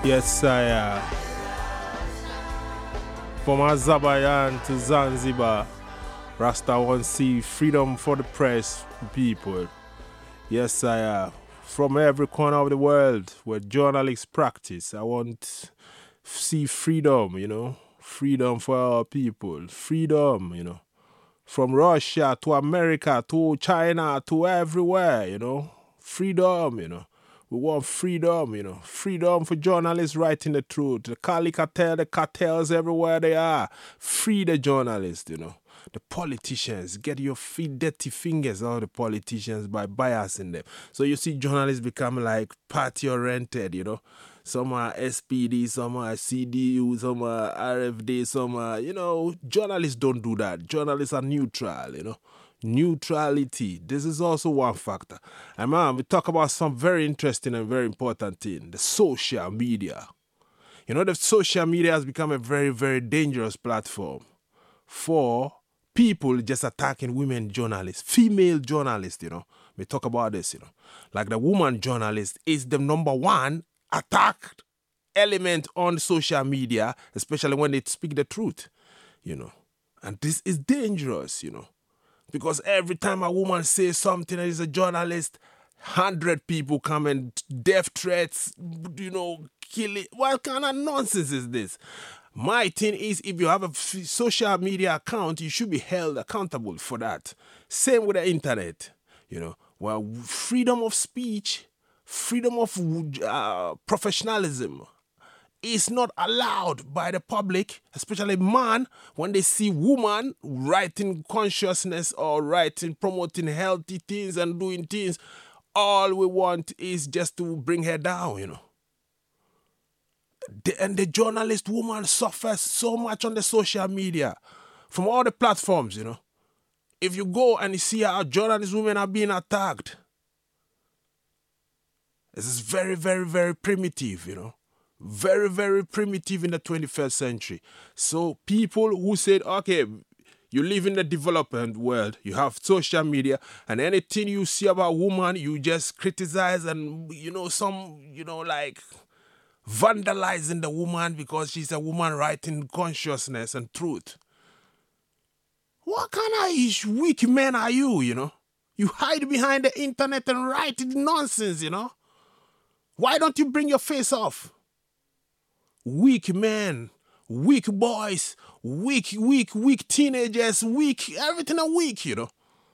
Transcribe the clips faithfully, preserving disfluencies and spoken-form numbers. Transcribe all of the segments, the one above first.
Yes, I uh, from Azerbaijan to Zanzibar, Rasta wants to see freedom for the press, people. Yes, I uh, from every corner of the world where journalists practice, I want to see freedom, you know, freedom for our people, freedom, you know, from Russia to America to China to everywhere, you know, freedom, you know. We want freedom, you know, freedom for journalists writing the truth. The Cali cartel, the cartels everywhere they are. Free the journalists, you know. The politicians, get your feet dirty fingers out of the politicians by biasing them. So you see journalists become like party-oriented, you know. Some are S P D, some are C D U, some are R F D, some are, you know, journalists don't do that. Journalists are neutral, you know. Neutrality. This is also one factor. And man, we talk about some very interesting and very important thing, the social media. You know, the social media has become a very, very dangerous platform for people just attacking women journalists, female journalists, you know. We talk about this, you know. Like the woman journalist is the number one attacked element on social media, especially when they speak the truth, you know. And this is dangerous, you know. Because every time a woman says something and is a journalist, hundred people come and death threats, you know, kill it. What kind of nonsense is this? My thing is, if you have a f- social media account, you should be held accountable for that. Same with the internet, you know. Well, freedom of speech, freedom of uh, professionalism is not allowed by the public, especially man, when they see woman writing consciousness or writing, promoting healthy things and doing things. All we want is just to bring her down, you know. The, and the journalist woman suffers so much on the social media from all the platforms, you know. If you go and you see how journalist women are being attacked, this is very, very, very primitive, you know. Very, very primitive in the twenty-first century. So people who said, okay, you live in the development world, you have social media, and anything you see about woman, you just criticize and, you know, some, you know, like vandalizing the woman because she's a woman writing consciousness and truth. What kind of weak men are you, you know? You hide behind the internet and write nonsense, you know? Why don't you bring your face off? Weak men, weak boys, weak, weak, weak teenagers, weak, everything are weak, you know.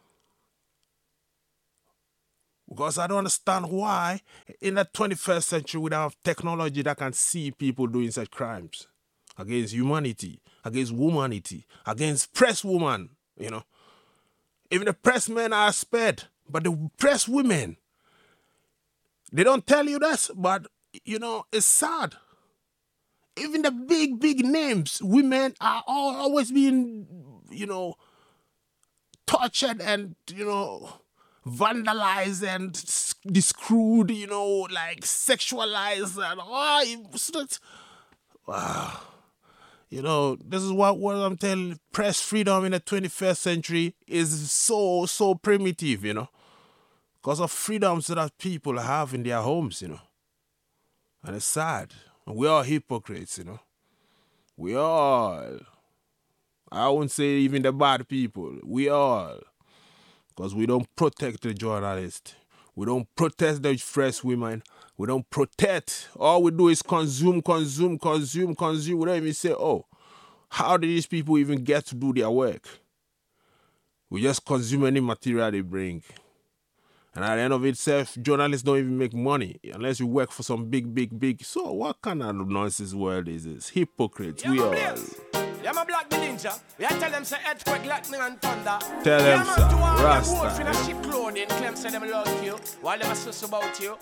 Because I don't understand why in the twenty-first century we don't have technology that can see people doing such crimes against humanity, against womanity, against press woman, you know. Even the press men are spared, but the press women, they don't tell you this, but, you know, it's sad. Even the big, big names, women are all always being, you know, tortured and, you know, vandalized and screwed, you know, like sexualized and oh, it's, wow. You know, this is what, what I'm telling you, press freedom in the twenty-first century is so, so primitive, you know, because of freedoms that people have in their homes, you know, and it's sad. We are hypocrites, you know. We all. I won't say even the bad people. We all. Because we don't protect the journalist. We don't protect the press women. We don't protect. All we do is consume, consume, consume, consume. We don't even say, oh, how did these people even get to do their work? We just consume any material they bring. And at the end of itself, journalists don't even make money unless you work for some big, big, big. So what kind of nonsense world is this? Hypocrites, yeah, we all. Yeah, my black ninja. We are tell them say earthquake, lightning and thunder. Tell them, yeah, sir, Rasta. Yeah. Them love you while them are sus about you.